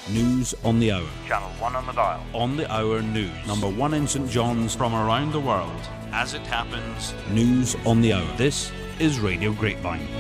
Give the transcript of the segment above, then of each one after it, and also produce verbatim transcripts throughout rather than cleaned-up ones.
News on the hour. Channel one on the dial. On the hour news. Number one in St John's from around the world. As it happens, news on the hour. This is Radio Grapevine.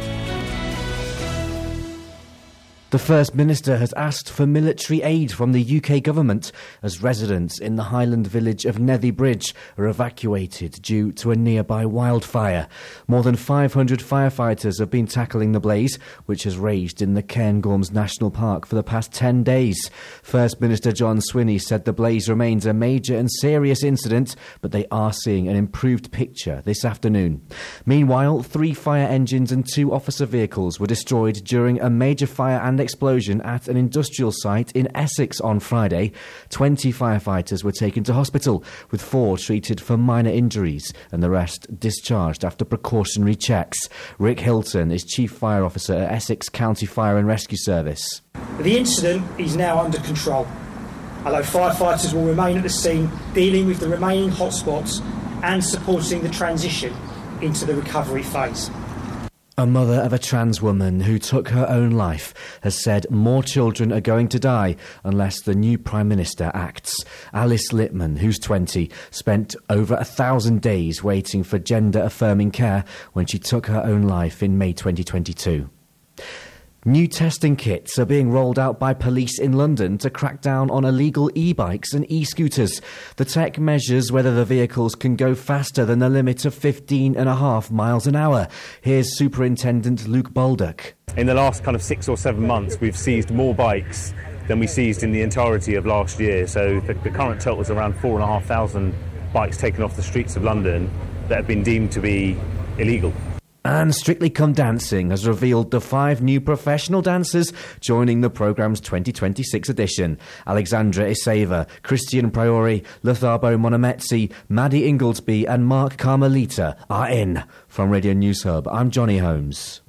The First Minister has asked for military aid from the U K government as residents in the Highland village of Nethy Bridge are evacuated due to a nearby wildfire. More than five hundred firefighters have been tackling the blaze, which has raged in the Cairngorms National Park for the past ten days. First Minister John Swinney said the blaze remains a major and serious incident, but they are seeing an improved picture this afternoon. Meanwhile, three fire engines and two officer vehicles were destroyed during a major fire and explosion at an industrial site in Essex on Friday. twenty firefighters were taken to hospital, with four treated for minor injuries and the rest discharged after precautionary checks. Rick Hilton is Chief Fire Officer at Essex County Fire and Rescue Service. The incident is now under control, although firefighters will remain at the scene dealing with the remaining hotspots and supporting the transition into the recovery phase. A mother of a trans woman who took her own life has said more children are going to die unless the new Prime Minister acts. Alice Littman, who's twenty, spent over a thousand days waiting for gender-affirming care when she took her own life in May twenty twenty-two. New testing kits are being rolled out by police in London to crack down on illegal e-bikes and e-scooters. The tech measures whether the vehicles can go faster than the limit of fifteen and a half miles an hour. Here's Superintendent Luke Baldock. In the last kind of six or seven months, we've seized more bikes than we seized in the entirety of last year. So the, the current total is around four and a half thousand bikes taken off the streets of London that have been deemed to be illegal. And Strictly Come Dancing has revealed the five new professional dancers joining the programme's twenty twenty-six edition. Alexandra Iseva, Christian Priori, Lothabo Monometsi, Maddie Inglesby and Mark Carmelita are in. From Radio News Hub, I'm Johnny Holmes.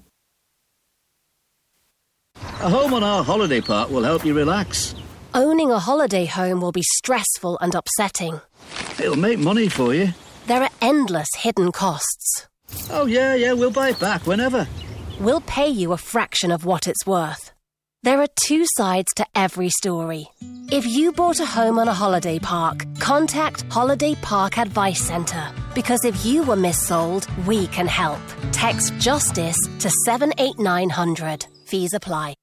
A home on our holiday park will help you relax. Owning a holiday home will be stressful and upsetting. It'll make money for you. There are endless hidden costs. Oh, yeah, yeah, we'll buy it back whenever. We'll pay you a fraction of what it's worth. There are two sides to every story. If you bought a home on a holiday park, contact Holiday Park Advice Centre. Because if you were missold, we can help. Text JUSTICE to seven eight nine hundred. Fees apply.